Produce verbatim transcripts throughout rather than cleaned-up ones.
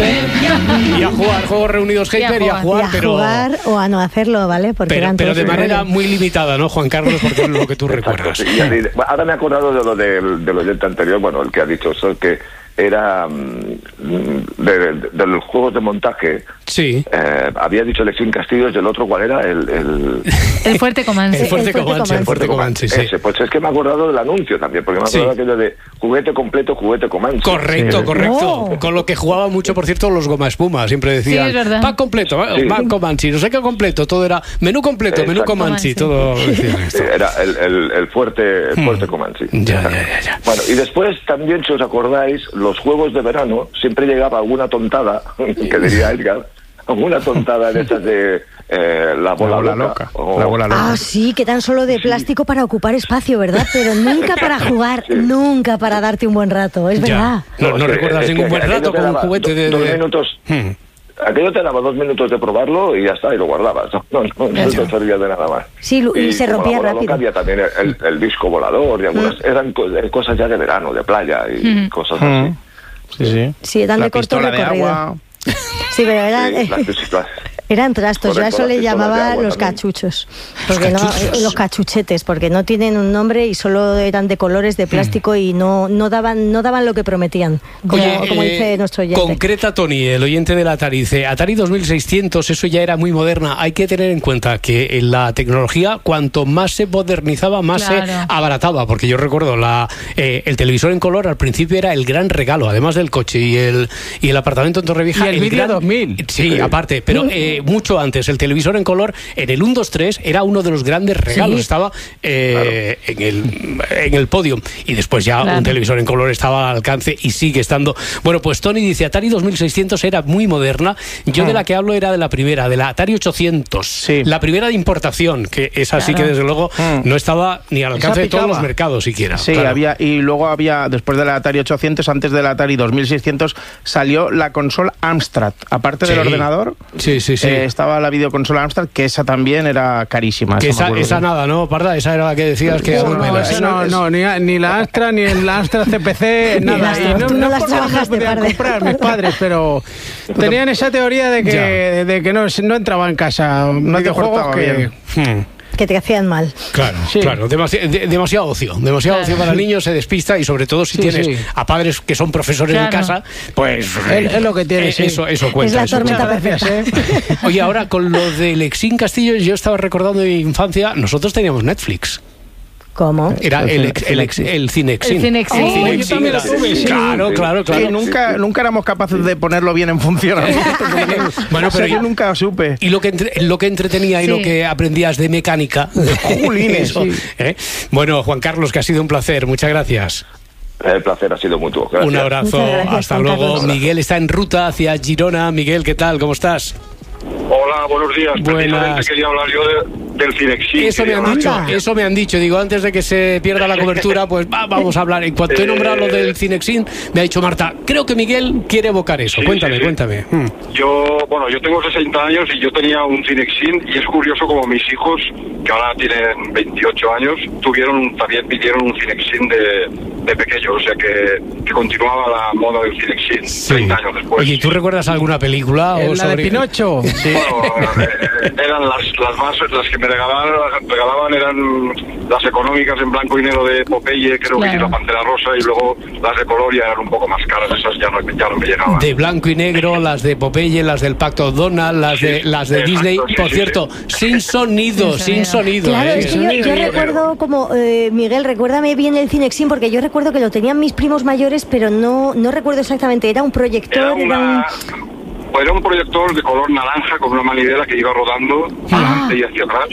Y a jugar, Juegos Reunidos Hyper y a jugar, y a pero... jugar o a no hacerlo, ¿vale? Porque pero, eran pero de manera iguales. muy limitada, ¿no, Juan Carlos? Porque es lo que tú recuerdas. Sí, sí. Ahora me he acordado de lo del, del oyente anterior, bueno, el que ha dicho eso, que era de, de, de los juegos de montaje. Sí. Eh, había dicho Elección Castillos y el otro, ¿cuál era? El, el... el Fuerte Comanche. El Fuerte Comanche, el Fuerte Comanche, sí. Ese, pues es que me he acordado del anuncio también, porque me he acordado sí. aquello de juguete completo, juguete Comanche. Correcto, sí. correcto. Oh. Con lo que jugaban mucho, por cierto, los Goma Espuma. Siempre decían, sí, es verdad. pack completo, sí. pack Comanche, no sé qué completo, todo era menú completo, Exacto. menú Comanche, todo decían esto. Era el, el, el Fuerte, el fuerte hmm. Comanche. Ya, ya, ya, ya. Bueno, y después también, si os acordáis, los juegos de verano siempre llegaba alguna tontada, que diría Edgar, alguna tontada de esas de eh, la bola, la bola loca. loca. O... La bola loca. Ah, sí, que tan solo de plástico sí. para ocupar espacio, ¿verdad? Pero nunca para jugar, sí. nunca para darte un buen rato, es ya. verdad. No, no, no recuerdas ningún buen rato con un juguete de... Dos de... minutos... Hmm. Aquello te daba dos minutos de probarlo y ya está, y lo guardabas. No, no, no, no te servía de nada más. Sí, y, y se rompía rápido. Había también el, el disco volador y algunas... Mm. Eran cosas ya de verano, de playa y mm. cosas mm. así. Sí, sí. Sí, eran la de corto recorrido. De agua. Sí, pero eran, sí, eh, las, eran trastos. Yo a eso le llamaba los también. cachuchos. Porque los, no, cachuchos. los cachuchetes, porque no tienen un nombre y solo eran de colores de plástico mm. y no, no daban no daban lo que prometían, como, Oye, como eh, dice nuestro oyente. Concreta Tony, el oyente del Atari, dice, Atari dos mil seiscientos, eso ya era muy moderna. Hay que tener en cuenta que en la tecnología, cuanto más se modernizaba, más claro. se abarataba, porque yo recuerdo la eh, el televisor en color al principio era el gran regalo, además del coche y el y el apartamento en Torrevieja. Y el, el vídeo gran... dos mil. Sí, sí, aparte, pero eh, mucho antes, el televisor en color en el uno, dos, tres era uno de los grandes regalos, sí. estaba eh, claro. en, el, en el podio, y después ya claro. un televisor en color estaba al alcance y sigue estando. Bueno, pues Tony dice, Atari dos mil seiscientos era muy moderna, yo ah. de la que hablo era de la primera, de la Atari ochocientos, sí. la primera de importación, que esa claro. sí que desde luego ah. no estaba ni al alcance de todos los mercados siquiera. Sí, claro. había, y luego había, después de la Atari ochocientos, antes de la Atari dos mil seiscientos, salió la consola Amstrad, aparte sí. del ordenador, sí, sí, sí. Eh, estaba la videoconsola Amstrad, que esa también era carísima. Que esa, esa nada, ¿no, Parda? Esa era la que decías que... No, no, esa no, no, ni, ni la Astra, ni la Astra C P C, nada. Y no, no, no, no las trabajas de podían comprar mis padres, pero tenían esa teoría de que, de que no, no entraba en casa no videojuegos que... Hmm. que te hacían mal. Claro, sí. claro, demasi- de- demasiado ocio, demasiado claro. ocio para el niño, se despista, y sobre todo si sí, tienes sí. a padres que son profesores claro. en casa, pues es, es lo que tienes. Eh, sí. Eso, eso cuenta. Es la tormenta perfecta. ¿eh? Oye, ahora con lo del Exin Castillo, yo estaba recordando de mi infancia, nosotros teníamos Netflix. ¿Cómo? Era el, ex, el, ex, el Cinexin. El Cinexin. Oh, yo también lo tuve, sí. Claro, claro, claro. Sí, nunca, nunca éramos capaces de ponerlo bien en funcionamiento. Bueno, pero yo nunca supe. Y lo que, entre, lo que entretenía sí. y lo que aprendías de mecánica. Julines, eso, sí. ¿eh? Bueno, Juan Carlos, que ha sido un placer. Muchas gracias. El placer ha sido mutuo. Gracias. Un abrazo. Gracias, hasta Juan luego. Carlos. Miguel está en ruta hacia Girona. Miguel, ¿qué tal? ¿Cómo estás? Hola, buenos días. Buenas. Precisamente quería hablar yo de, del Cinexin. Eso me han dicho, eso me han dicho. Digo, antes de que se pierda la cobertura, pues va, vamos a hablar. En cuanto he nombrado lo del Cinexin, me ha dicho Marta, creo que Miguel quiere evocar eso. Sí, cuéntame, sí, sí. cuéntame. Hmm. Yo, bueno, yo tengo sesenta años y yo tenía un Cinexin, y es curioso como mis hijos, que ahora tienen veintiocho años, tuvieron un, también pidieron un Cinexin de, de pequeños, o sea que, que continuaba la moda del Cinexin Sí. treinta años después. Oye, ¿tú recuerdas alguna película? ¿En o la sobre... de Pinocho? Sí. Bueno, eh, eran las, las más, las que me regalaban, regalaban eran las económicas en blanco y negro de Popeye, creo Claro. que sí, la Pantera Rosa, y luego las de color ya eran un poco más caras, esas ya no, ya no me llegaban. De blanco y negro, las de Popeye, las del Pacto Donald, las de Sí, las de exacto, Disney. sí, Por sí, cierto, sí. sin sonido, sin sonido. Claro, ¿eh? es que yo, yo recuerdo como, eh, Miguel, recuérdame bien el Cinexin, porque yo recuerdo que lo tenían mis primos mayores, pero no, no recuerdo exactamente, era un proyector, Era, era, una, un... era un proyector de color naranja con una manivela que iba rodando Ah. adelante y hacia atrás,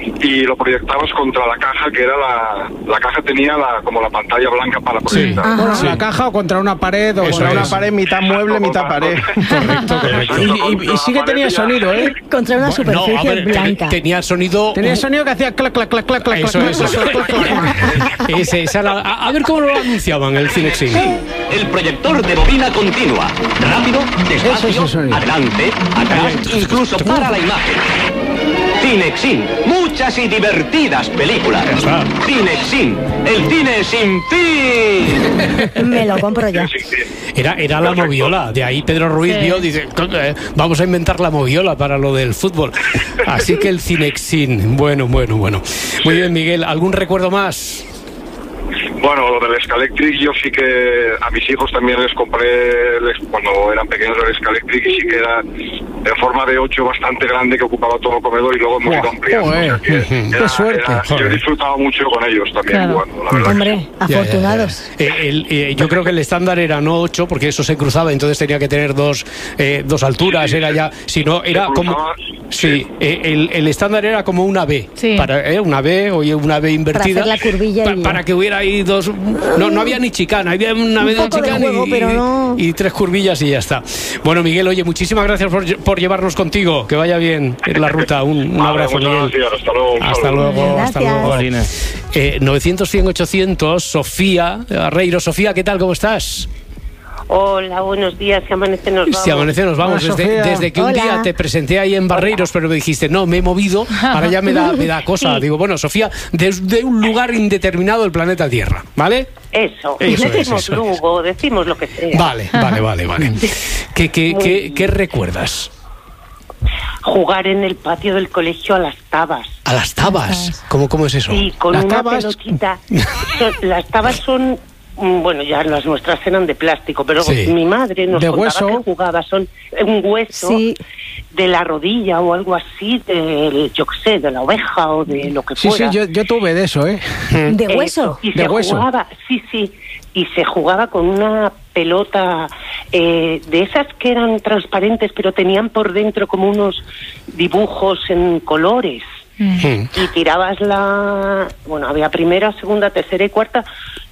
y lo proyectabas contra la caja, que era la, la caja tenía la, como la pantalla blanca para proyectar. Ajá. Contra Sí. la caja o contra una pared o Eso contra Era una una pared, mitad mueble, mitad pared. Correcto, correcto. Y, y, y sí que tenía sonido, ¿eh? contra una No, superficie a ver, blanca. tenía sonido. Tenía sonido que hacía clac, clac, clac, clac, clac. Eso, clac, eso, clac, clac, clac, clac. Ese, esa era- a, a ver cómo lo anunciaban el Cinexin. El proyector de bobina continua. Rápido, despacio, Eso, eso, eso. adelante, atrás, incluso para la imagen. Cinexin, muchas y divertidas películas. está. Cinexin, el cine sin fin. Me lo compro ya. Sí, sí. Era, era la moviola. De ahí Pedro Ruiz sí. vio, dice, vamos a inventar la moviola para lo del fútbol. Así que el Cinexin. Bueno, bueno, bueno. Muy bien, Miguel. ¿Algún recuerdo más? Bueno, lo del Scalectric, yo sí que a mis hijos también les compré, les, cuando eran pequeños, el Scalectric, y sí que era en forma de ocho bastante grande, que ocupaba todo el comedor, y luego hemos ido ampliando. Oh, eh. o sea que era, ¡Qué suerte! Era, yo he disfrutado mucho con ellos también, claro. jugando, la verdad. Hombre, afortunados. Ya, ya, ya. Eh, el, eh, yo creo que el estándar era no ocho, porque eso se cruzaba, entonces tenía que tener dos, eh, dos alturas, sí, era ya, si no, era como... Sí, eh, el, el estándar era como una B, sí. para, eh, una B o una B invertida. Para hacer la curvilla. Pa, y... para que hubiera ahí dos... No, no había ni chicana, había una B de chicana de juego, y, pero no... y tres curvillas y ya está. Bueno, Miguel, oye, muchísimas gracias por, por llevarnos contigo, que vaya bien en la ruta. Un, un abrazo, Miguel. Gracias, hasta luego. Hasta luego, hasta luego. Eh, novecientos, cien, ochocientos, Sofía Arreiro. Sofía, ¿qué tal? ¿Cómo estás? Hola, buenos días, si amanece nos vamos. Si amanece nos vamos, Hola, desde, desde que un Hola. día te presenté ahí en Barreiros, Hola. pero me dijiste, no, me he movido, ahora ya me da, me da cosa. Sí. Digo, bueno, Sofía, desde un lugar indeterminado del planeta Tierra, ¿vale? Eso, eso decimos es, eso Lugo, es. decimos lo que sea. Vale, vale, vale, vale. ¿Qué, qué, qué, ¿Qué recuerdas? Jugar en el patio del colegio a las tabas. ¿A las tabas? ¿Cómo, cómo es eso? Sí, con ¿Las una tabas? pelotita. Son, las tabas son... Bueno, ya las nuestras eran de plástico, pero sí. mi madre nos de contaba hueso. que jugaba, son un hueso sí. de la rodilla o algo así, de, yo qué sé, de la oveja o de lo que sí, fuera. Sí, sí, yo, yo tuve de eso, ¿eh? ¿De hueso? Eh, y de se hueso. jugaba, sí, sí, y se jugaba con una pelota eh, de esas que eran transparentes, pero tenían por dentro como unos dibujos en colores. Mm. Y tirabas la... Bueno, había primera, segunda, tercera y cuarta...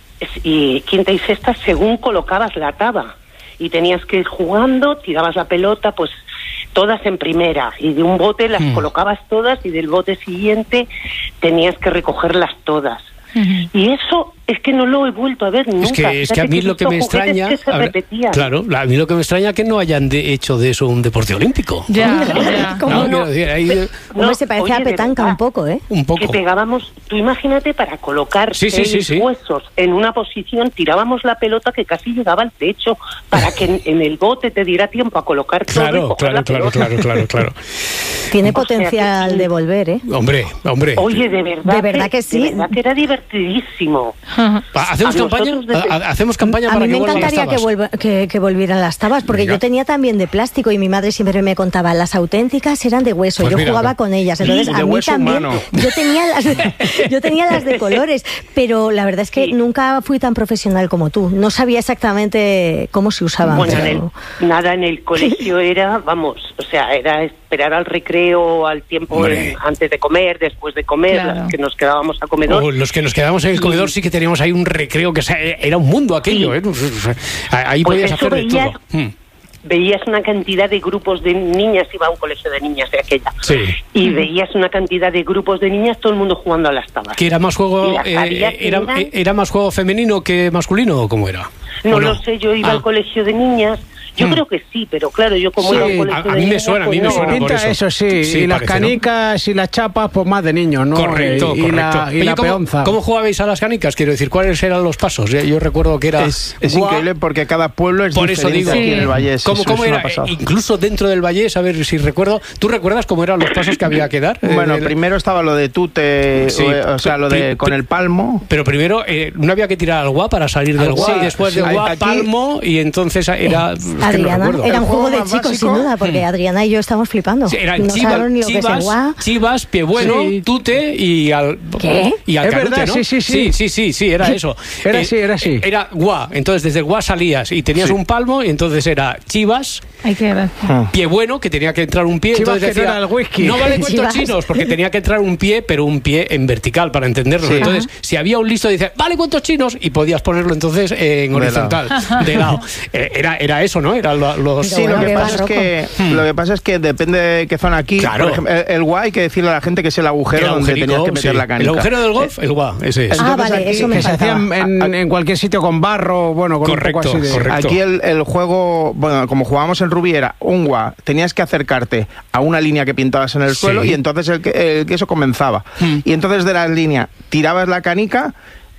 y quinta y sexta según colocabas la taba y tenías que ir jugando, tirabas la pelota pues todas en primera y de un bote las mm. colocabas todas y del bote siguiente tenías que recogerlas todas. Uh-huh. Y eso es que no lo he vuelto a ver nunca. Es que, es que a mí lo que me extraña, que se ver, claro, a mí lo que me extraña es que no hayan de hecho de eso un deporte olímpico. Ya, ya. ¿Cómo no? no? Decir, ahí, Pe- no Hombre, se parece oye, a petanca un poco, ¿eh? Un poco. Que pegábamos, tú imagínate, para colocar sí, sí, sí, sí. huesos en una posición, tirábamos la pelota que casi llegaba al techo para que en, en el bote te diera tiempo a colocar claro, todo. Claro, claro, claro, claro, claro. Tiene o potencial sea, que, de volver, ¿eh? Hombre, hombre. Oye, de verdad. De verdad que sí. De verdad que era divertidísimo. ¿Hacemos campaña? Desde... ¿Hacemos campaña a para mí que me encantaría que, vuelva, que, que volvieran las tabas, porque mira. yo tenía también de plástico y mi madre siempre me contaba, las auténticas eran de hueso, pues yo mira, jugaba con ellas, entonces de a mí también, humano. yo tenía las de, yo tenía las de colores, pero la verdad es que sí. nunca fui tan profesional como tú, no sabía exactamente cómo se usaban. Bueno, pero... en el, nada, en el colegio era, vamos, o sea, era esperar al recreo, al tiempo en, antes de comer, después de comer, claro. las que nos quedábamos a comedor. Oh, los que nos quedábamos en el comedor sí que teníamos ahí un recreo que era un mundo aquello, sí. ¿eh? Ahí pues podías hacer veías, de todo. Hmm. Veías una cantidad de grupos de niñas, iba a un colegio de niñas de aquella, sí. y veías una cantidad de grupos de niñas, todo el mundo jugando a las tabas. ¿Que era más juego, eh, era, eran... era más juego femenino que masculino o cómo era? No, no lo sé, yo iba ah. al colegio de niñas. Yo mm. creo que sí, pero claro, yo como sí, iba a un colegio a, a de mí niñas, me suena, pues a mí me no. suena por eso. eso sí, sí y las parece, canicas ¿no? y las chapas, pues más de niños, ¿no? Correcto, y, correcto. Y la, y Oye, la ¿cómo, peonza. ¿Cómo jugabais a las canicas? Quiero decir, ¿cuáles eran los pasos? Yo, yo recuerdo que era... Es, es increíble porque cada pueblo es por diferente eso digo, aquí sí. en el Vallés. ¿Cómo, eso cómo es era? Incluso dentro del Vallés, a ver si recuerdo... ¿Tú recuerdas cómo eran los pasos que había que dar? Bueno, eh, primero estaba lo de tute, sí, o, o sea, lo de con el palmo. Pero primero, eh, ¿no había que tirar al guá para salir del guá? Sí, y después sí, del guá, aquí, palmo, y entonces era... Eh, Adriana, no era un juego de chicos, básico, sin duda, porque Adriana y yo estamos flipando. Sí, eran no chivas, ni lo chivas, que es guá. chivas, pie bueno, sí. tute y al... ¿Qué? Y al es carute, verdad, ¿no? sí, sí, sí. Sí, sí, sí, sí, era eso. Era eh, así, era así. Era guá, entonces desde el guá salías y tenías sí. un palmo y entonces era chivas, Ay, qué pie bueno, que tenía que entrar un pie, chivas entonces que decía, no era el whisky. No vale cuentos chinos, porque tenía que entrar un pie, pero un pie en vertical para entenderlo. Sí. Entonces, ajá. si había un listo, dice, vale cuentos chinos, y podías ponerlo entonces en horizontal, de lado. De lado. Eh, era, era eso, ¿no? Era lo, los... Sí, lo que, pasa es que, hmm. lo que pasa es que depende de qué zona aquí. Claro. Por ejemplo, el, el guá hay que decirle a la gente que es el agujero el donde tenías que meter sí. la canica. El agujero del golf, el guá, ese es. Ah, vale, aquí, eso me que se hacía en, en cualquier sitio con barro, bueno, con correcto, un poco así de... correcto. Aquí el, el juego, bueno, como jugábamos en Rubí era un guá, tenías que acercarte a una línea que pintabas en el suelo sí. y entonces el, el queso comenzaba. Hmm. Y entonces de la línea tirabas la canica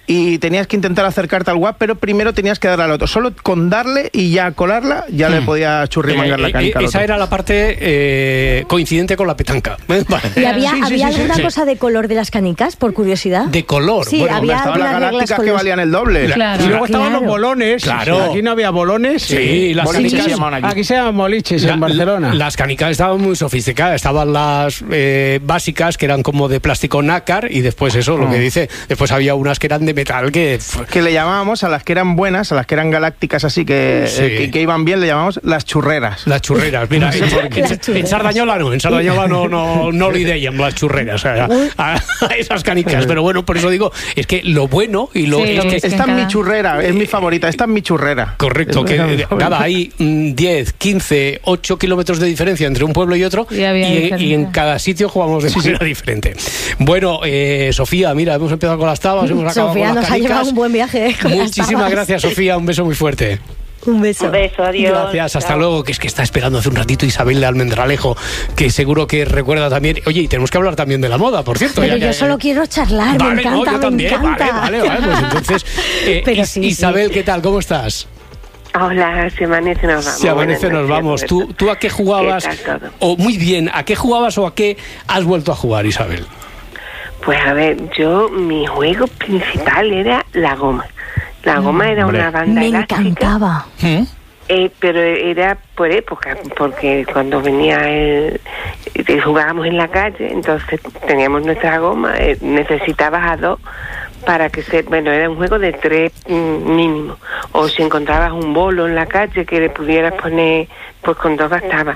y tenías que intentar acercarte al guap, pero primero tenías que darle al otro. Solo con darle y ya colarla, ya hmm. le podía churrimangar eh, la canica eh, al Esa otro. era la parte eh, coincidente con la petanca. Vale. ¿Y había, sí, sí, había sí, alguna sí. cosa de color de las canicas, por curiosidad? De color. Sí, bueno, había Estaban las algunas galácticas reglas que valían el doble. Claro. Y luego estaban Claro. los bolones. Claro. Aquí no había bolones. Sí, sí. las Boliches canicas se llamaban aquí. Aquí se llaman moliches La- en Barcelona. Las canicas estaban muy sofisticadas. Estaban las eh, básicas, que eran como de plástico nácar, y después eso, lo Hmm. que dice, después había unas que eran de metal que... Que le llamábamos a las que eran buenas, a las que eran galácticas así, que, Sí. eh, que, que iban bien, le llamábamos las churreras. Las churreras, mira, en, en- Las churreras. en Sardañola no, en Sardañola no, no, no le ideían las churreras a, a- a esas canicas, pero bueno, por eso digo, es que lo bueno y lo... Sí, es que, es que Esta es en mi cada- churrera, es mi favorita, esta es mi churrera. correcto, que Es mi eh, favorita. nada, hay mm, diez, quince, ocho kilómetros de diferencia entre un pueblo y otro, Y había y, diferencia. y en cada sitio jugamos de manera diferente. Bueno, eh, Sofía, mira, hemos empezado con las tabas, hemos acabado Sofía con las nos ha canicas. llevado un buen viaje. eh, con las Muchísimas tabas. gracias, Sofía, un beso muy fuerte. Un beso. Un beso, adiós. Gracias, hasta Chao. luego, que es que está esperando hace un ratito Isabel de Almendralejo, que seguro que recuerda también. Oye, y tenemos que hablar también de la moda, por cierto. Pero ya, yo ya, solo ya. quiero charlar, Vale, me no, encanta, yo me también, encanta. vale, vale, vale, pues entonces, eh, Pero Is- sí, sí. Isabel, ¿qué tal? ¿Cómo estás? Hola, se amanece, nos vamos. Si amanece, Buenas nos noches, vamos. Roberto. ¿Tú, ¿Tú a qué jugabas? ¿Qué tal todo? O muy bien, ¿a qué jugabas o a qué has vuelto a jugar, Isabel? Pues a ver, yo, mi juego principal era la goma. La goma era hombre. una banda Me elástica. encantaba. ¿Mm? Eh, pero era por época, porque cuando venía el, eh, jugábamos en la calle, entonces teníamos nuestra goma, eh, necesitabas a dos para que se, bueno, era un juego de tres mm, mínimo, o si encontrabas un bolo en la calle que le pudieras poner, pues con dos bastaba.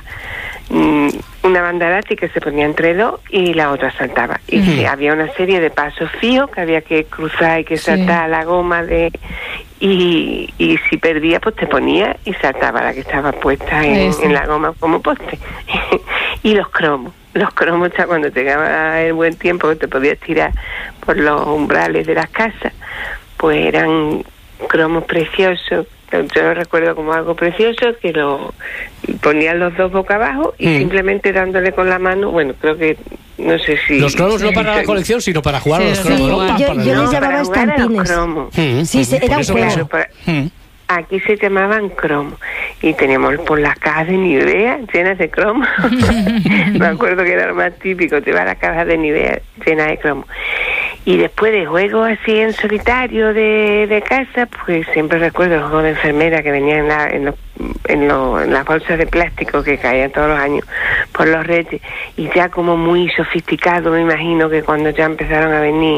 Mm, una banda elástica se ponía entre dos y la otra saltaba. Y Ujú. sí, había una serie de pasos fijos que había que cruzar y que saltar la goma de... Y, y si perdía, pues te ponía y saltaba la que estaba puesta en, Eso. en la goma como poste. Y los cromos. Los cromos, ya cuando llegaba el buen tiempo que te podías tirar por los umbrales de las casas, pues eran cromos preciosos. Yo lo recuerdo como algo precioso, que lo ponían los dos boca abajo y Mm. simplemente dándole con la mano, bueno, creo que, no sé si... Los cromos no para la colección, sino para jugar Sí, a los sí, cromos, ¿no? sí, Pa- yo- para yo el- les para llamaba jugar a los estampines. cromos. Mm, Sí, sí, por era un eso juego. pienso. Pero, Mm. aquí se llamaban cromos y teníamos por las cajas de Nivea llenas de cromos. Me acuerdo que era lo más típico, te va a la caja de Nivea llena de cromos. Y después de juegos así en solitario de, de casa, pues siempre recuerdo el juego de enfermera que venía en, la, en, los, en, los, en las bolsas de plástico que caían todos los años por los reyes. Y ya como muy sofisticado, me imagino que cuando ya empezaron a venir,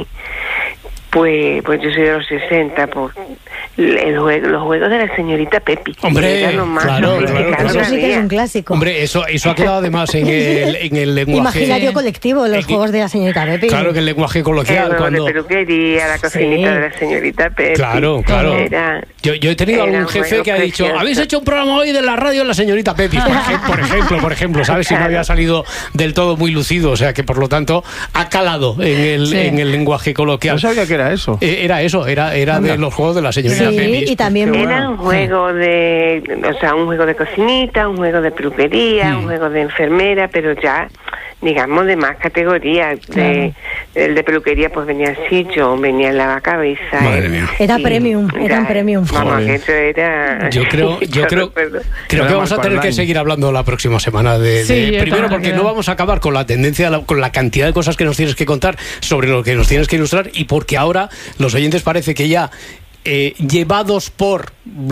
pues pues yo soy de los sesenta, pues el juego, los juegos de la señorita Pepi. Hombre, eran los más claro, sofisticados claro, Eso claro. sí que es había. un clásico. Hombre, eso, eso ha quedado además en el, en el lenguaje. Imaginario colectivo, los Eh, que- juegos de la señorita Pepe. Claro que el lenguaje El coloquial. juego Cuando, de peluquería, la cocinita Sí. de la señorita Pepi. Claro, claro. Era, Yo, yo he tenido Era algún un jefe juego que ha dicho, precioso. habéis hecho un programa hoy de la radio de la señorita Pepi, por, ejem- por ejemplo, por ejemplo, ¿sabes? Si no había salido del todo muy lucido, o sea que por lo tanto ha calado en el, Sí. en el lenguaje coloquial. No sabía que era eso. Eh, Era eso, era, era de los juegos de la señorita Sí, Pepi. y también Qué Era un juego de, o sea, un juego de cocinita, un juego de peluquería, Mm. un juego de enfermera, pero ya, digamos, de más categoría. De, el de peluquería, pues venía el sitio, venía el lavacabezas. Madre eh, mía. Era y premium, eran ya, premium. Vamos, Joder. que eso era... Yo creo, yo creo, recuerdo. creo que Era vamos a Marco tener que Arnaiz. seguir hablando la próxima semana de, Sí, de- yo primero también porque creo. no vamos a acabar con la tendencia, la- con la cantidad de cosas que nos tienes que contar sobre lo que nos tienes que ilustrar y porque ahora los oyentes parece que ya eh, llevados por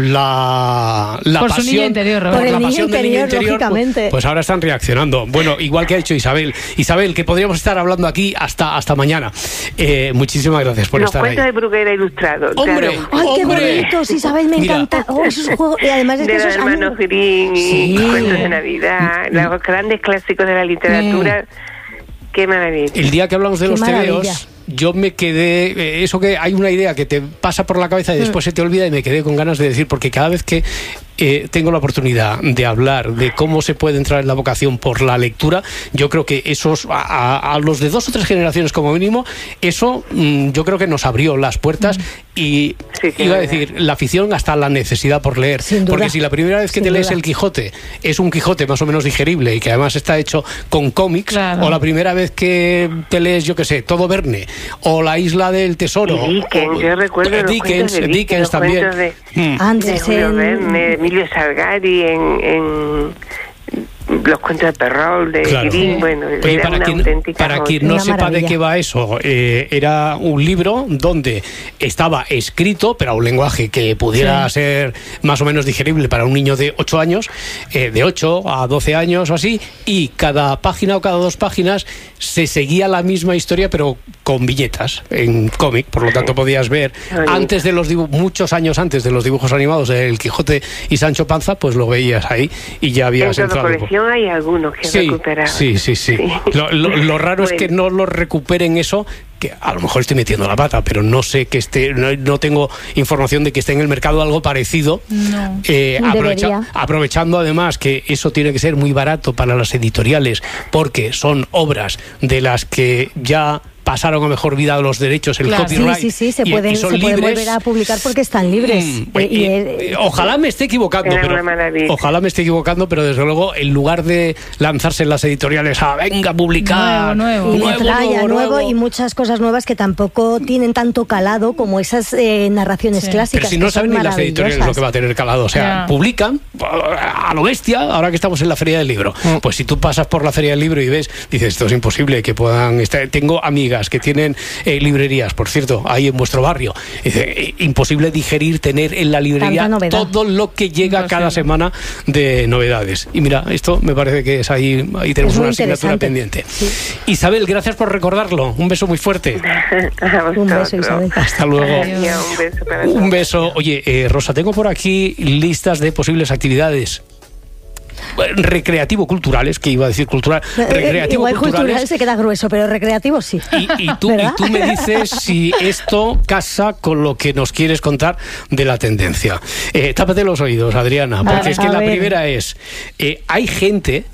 la, la Por su pasión, niño interior, Roberto. Por el la niño pasión del niño interior, interior, lógicamente. pues, pues ahora están reaccionando. Bueno, igual que ha hecho Isabel. Isabel, que podríamos estar hablando aquí hasta, hasta mañana. Eh, muchísimas gracias por Los estar ahí. cuentos de Bruguera ilustrados. ¡Hombre! claro. ¡Ay, qué ¡Hombre! bonitos! Isabel, me Mira. encanta. Oh, esos juegos. Y además es que De los esos a mí- hermanos Grimm y Sí. cuentos de Navidad, los grandes clásicos de la literatura. Qué maravilla. El día que hablamos de Qué los maravilla. tebeos, yo me quedé, eh, eso que hay una idea que te pasa por la cabeza y después se te olvida y me quedé con ganas de decir, porque cada vez que eh, tengo la oportunidad de hablar de cómo se puede entrar en la vocación por la lectura, yo creo que esos, a, a- a los de dos o tres generaciones como mínimo, eso mm, yo creo que nos abrió las puertas y Sí, sí, iba a verdad. decir, la afición hasta la necesidad por leer. Sin duda. Porque si la primera vez que Sin te lees duda. el Quijote es un Quijote más o menos digerible y que además está hecho con cómics, Claro. o la primera vez que te lees, yo qué sé, todo Verne, o La isla del tesoro. Y Dickens, o, yo recuerdo los Dickens, de Dickens, Dickens también. De, mm. Antes de Julio en... Verne, de Emilio Salgari en... en los cuentos de Perrault, de claro. Grimm, bueno, Oye, era para una quien, auténtica para joya. quien no Una sepa maravilla. de qué va eso, eh, era un libro donde estaba escrito, pero a un lenguaje que pudiera sí. ser más o menos digerible para un niño de ocho años, eh, de ocho a doce años o así, y cada página o cada dos páginas se seguía la misma historia, pero con viñetas en cómic, por lo tanto podías ver Ay. antes de los dibujos, muchos años antes de los dibujos animados de El Quijote y Sancho Panza, pues lo veías ahí y ya habías en toda entrado. colección hay algunos que Sí, recuperar. sí, sí, sí. Sí. Lo, lo, lo raro Bueno. es que no lo recuperen eso, que a lo mejor estoy metiendo la pata, pero no sé que esté, no, no tengo información de que esté en el mercado algo parecido. No. Eh, aprovecha, Debería. aprovechando además que eso tiene que ser muy barato para las editoriales, porque son obras de las que ya pasaron a mejor vida los derechos, el Claro. copyright. Sí, sí, sí, se y- pueden, y son se pueden libres. volver a publicar porque están libres. Mm, Eh, y- y, y- eh, ojalá me esté equivocando, Era pero una maravilla. ojalá me esté equivocando, pero desde luego, en lugar de lanzarse en las editoriales a venga a publicar Nuevo, y nuevo. de playa nuevo, y muchas cosas nuevas que tampoco tienen tanto calado como esas eh, narraciones Sí. clásicas. Pero si no que son saben ni las editoriales lo que va a tener calado. O sea, Ya. publican a lo bestia, ahora que estamos en la Feria del Libro. Mm. Pues si tú pasas por la Feria del Libro y ves, dices, esto es imposible que puedan estar. Tengo amigas que tienen eh, librerías, por cierto, ahí en vuestro barrio. Dice, eh, imposible digerir, tener en la librería Tanta novedad. todo lo que llega Imposible. cada semana de novedades. Y mira, esto me parece que es ahí, ahí tenemos Es muy una asignatura interesante. pendiente. Sí. Isabel, gracias por recordarlo. Un beso muy fuerte. A Un beso, vosotros. Isabel. Hasta luego. Adiós, un beso para Un todos. beso. Oye, eh, Rosa, tengo por aquí listas de posibles actividades recreativo-culturales, que iba a decir cultural, eh, igual cultural recreativo-culturales. se queda grueso, pero recreativo sí. Y, y tú, ¿Verdad? y tú me dices si esto casa con lo que nos quieres contar de la tendencia. Eh, tápate los oídos, Adriana, porque A- es que a la ver. primera es, eh, hay gente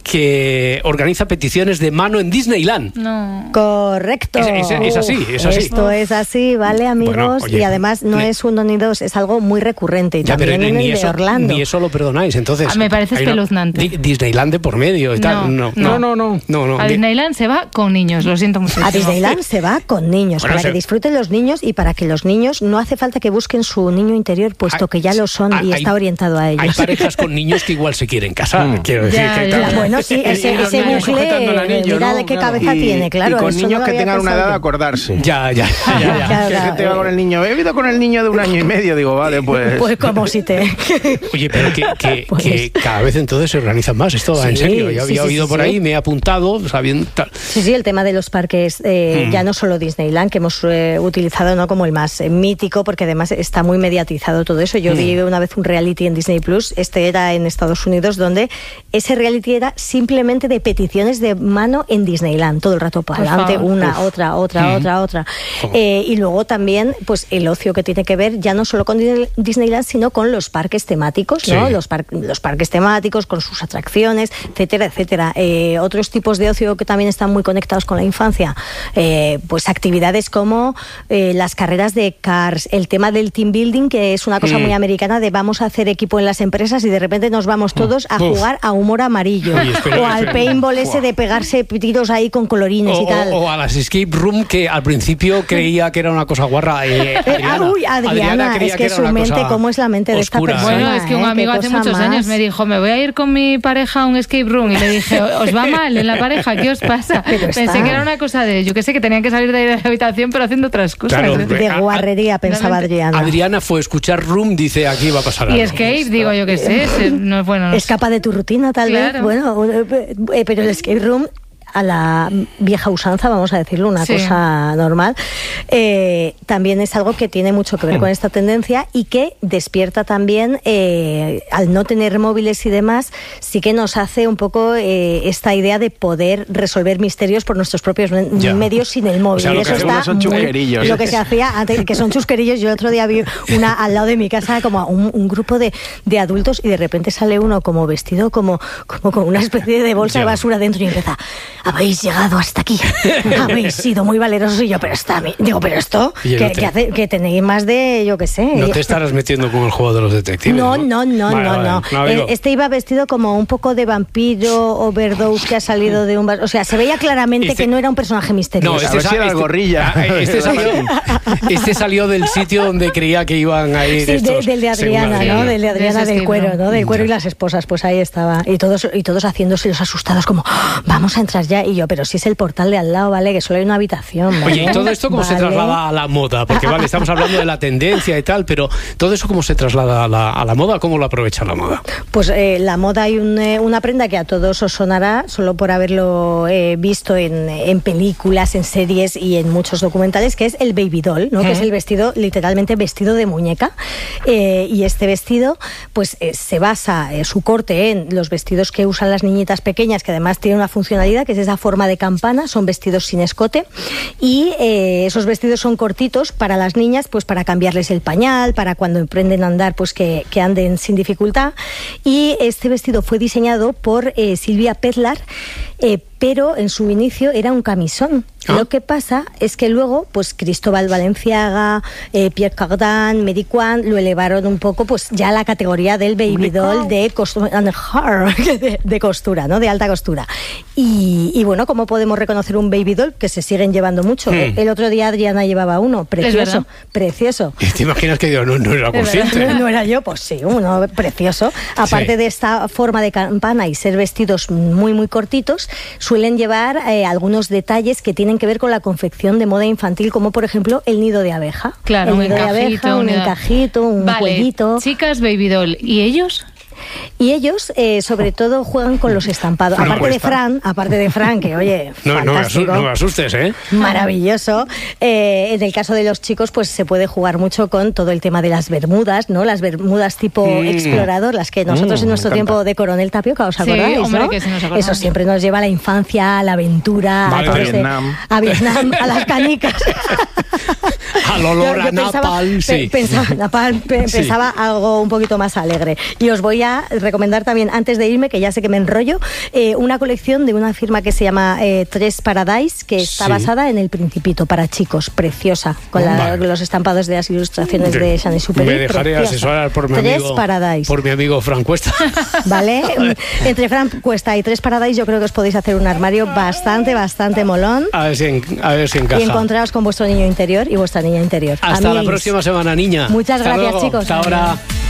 que organiza peticiones de mano en Disneyland. No. Correcto. Es- es- es así, es así. Esto es así, ¿vale, amigos? Bueno, oye, y además no le- es uno ni dos, es algo muy recurrente. Y Ya, pero también en ni el de eso, Orlando. ni eso lo perdonáis, entonces. Ah, me parece hay una- espeluznante. Di- Disneyland de por medio y tal. No, No, no, no, no. no, no. A Di- Disneyland se va con niños, lo siento mucho. A Disneyland se va con niños, Bueno, para se- que disfruten los niños y para que los niños no hace falta que busquen su niño interior, puesto Hay- que ya lo son y hay- está orientado a ellos. Hay parejas con niños que igual se quieren casar, Mm. quiero decir. Ya, que ya. tal- Bueno, sí, ese, Y los ese niños bucle, sujetando al anillo, mira ¿no? de qué Claro. cabeza Y- tiene, claro. Y con eso no niños lo que había tengan una pensado edad de yo. acordarse. Ya, ya, ya, ya. Claro, Que claro, gente va eh. con el niño, he vivido con el niño de un año y medio, digo, vale, pues... Pues como si te... Oye, pero que, que, Pues- que cada vez entonces se organizan más, esto va en Sí, serio. Ya sí, había sí, oído sí, por sí. ahí, me he apuntado, sabiendo tal. Sí, sí, el tema de los parques, eh, Mm. ya no solo Disneyland, que hemos eh, utilizado no como el más eh, mítico, porque además está muy mediatizado todo eso. Yo Mm. vi una vez un reality en Disney Plus, este era en Estados Unidos, donde ese reality era simplemente de peticiones de mano en Disneyland, todo el rato para Por adelante, favor. una, Uf. otra, otra, Mm. otra, otra. Jo. Eh, y luego también, pues el ocio que tiene que ver ya no solo con Disney- Disneyland, sino con los parques temáticos, ¿no? Sí. Los, par- los parques temáticos, con sus atracciones, etcétera, etcétera. Eh, otros tipos de ocio que también están muy conectados con la infancia, eh, pues actividades como eh, las carreras de cars, el tema del team building, que es una cosa Mm. muy americana de vamos a hacer equipo en las empresas y de repente nos vamos todos a Uf. jugar a humor amarillo. Oye, espera, o al espera. paintball ese de pegarse tiros ahí con colorines O, y tal. o- o a las escape room, que al principio creía que era una cosa guarra. Eh, Eh, Adriana, uy, Adriana, creía es que, era su una mente, cosa ¿cómo es la mente de esta oscura, persona? ¿eh? Bueno, es que un ¿eh? amigo Qué hace cosa muchos más. años me dijo, me voy a ir con mi pareja a un escape room. Y le dije, ¿os va mal en la pareja? ¿Qué os pasa? Pero Pensé está- que era una cosa de, yo qué sé, que tenían que salir de ahí de la habitación, pero haciendo otras cosas. Claro, De A- guarrería, pensaba realmente- Adriana. Adriana fue a escuchar Room, dice, aquí va a pasar Y algo. escape, digo, yo qué sé, es- no es bueno. No sé. Escapa de tu rutina, tal vez. Claro. Bueno, eh, eh, pero el escape room, a la vieja usanza, vamos a decirlo, una Sí. cosa normal, eh, también es algo que tiene mucho que ver con esta tendencia y que despierta también, eh, al no tener móviles y demás, sí que nos hace un poco eh, esta idea de poder resolver misterios por nuestros propios me- Ya. medios sin el móvil. O sea, lo Y que eso hacemos está son muy- chusquerillos. Lo que se hacía antes, que son chusquerillos. Yo el otro día vi una al lado de mi casa, como un, un grupo de, de adultos, y de repente sale uno como vestido como, como con una especie de bolsa Ya. de basura dentro y empieza, habéis llegado hasta aquí, habéis sido muy valerosos. Y yo, pero está bien. Digo, pero esto, que, no te... que, hace, que tenéis más de, yo qué sé. No te estarás metiendo con el juego de los detectives. No, no, no, vale, no, vale. no. no eh, este iba vestido como un poco de vampiro overdose que ha salido de un... O sea, se veía claramente este... que no era un personaje misterioso. No, este, este era el gorrilla. Este salió, este salió del sitio donde creía que iban a ir sí, estos. De, del de Adriana, ¿no? Del de Adriana del cuero, ¿no? Del cuero y las esposas, pues ahí estaba. Y todos, y todos haciéndose los asustados como, oh, vamos a entrar ya. Y yo, pero si es el portal de al lado, ¿vale? Que solo hay una habitación, ¿vale? Oye, ¿y todo esto cómo ¿vale? se traslada a la moda? Porque, vale, estamos hablando de la tendencia y tal, pero ¿todo eso cómo se traslada a la, a la moda? ¿Cómo lo aprovecha la moda? Pues eh, la moda hay un, eh, una prenda que a todos os sonará, solo por haberlo eh, visto en, en películas, en series y en muchos documentales, que es el baby doll, ¿no? ¿Eh? Que es el vestido, literalmente vestido de muñeca. Eh, y este vestido, pues eh, se basa eh, su corte en los vestidos que usan las niñitas pequeñas, que además tienen una funcionalidad que es esa forma de campana, son vestidos sin escote, y eh, esos vestidos son cortitos para las niñas, pues para cambiarles el pañal, para cuando emprenden a andar, pues que, que anden sin dificultad. Y este vestido fue diseñado por eh, Silvia Petlar, eh, pero en su inicio era un camisón. ¿Ah? Lo que pasa es que luego, pues Cristóbal Valenciaga, eh, Pierre Cardin, Mary Quant lo elevaron un poco, pues ya a la categoría del baby doll de costura, de, de costura, ¿no? De alta costura. Y, y bueno, ¿cómo podemos reconocer un baby doll? Que se siguen llevando mucho. Hmm. El otro día Adriana llevaba uno, precioso, precioso. ¿Y te imaginas que yo no, no era consciente? No, no era yo, pues sí, uno precioso. Aparte sí. de esta forma de campana y ser vestidos muy, muy cortitos, suelen llevar eh, algunos detalles que tienen que ver con la confección de moda infantil, como por ejemplo el nido de abeja. Claro, el un nido encajito, de abeja, un encajito, un vale, cuellito. Chicas baby doll, ¿y ellos? Y ellos, eh, sobre todo, juegan con los estampados. Bueno, aparte cuesta. de Fran, aparte de Fran, que oye, no, fantástico, no, me no me asustes, ¿eh? Maravilloso. Eh, en el caso de los chicos, pues se puede jugar mucho con todo el tema de las bermudas, ¿no? Las bermudas tipo mm. explorador, las que nosotros mm, en nuestro tiempo de Coronel Tapioca, ¿os acordáis? Sí, hombre, ¿no? que sí nos acordamos. Eso siempre nos lleva a la infancia, a la aventura, vale, a, a Vietnam. a Vietnam, a las canicas. Al olor yo, yo a pensaba, napalm, sí. Pe, pensaba, napalm, pe, sí. pensaba algo un poquito más alegre. Y os voy a recomendar también, antes de irme, que ya sé que me enrollo, eh, una colección de una firma que se llama eh, Tres Paradise, que está sí. basada en El Principito, para chicos, preciosa, con la, vale. los estampados de las ilustraciones de, de Saint-Exupéry. Me dejaré preciosa. asesorar por mi Tres amigo Paradise. por mi amigo Fran Cuesta. ¿Vale? Entre Fran Cuesta y Tres Paradise yo creo que os podéis hacer un armario bastante, bastante molón. A ver si, en, a ver si encaja. Y encontraros con vuestro niño interior y vuestra niña interior. Hasta Amigos. La próxima semana, niña. Muchas Hasta gracias, luego. chicos. Hasta ahora.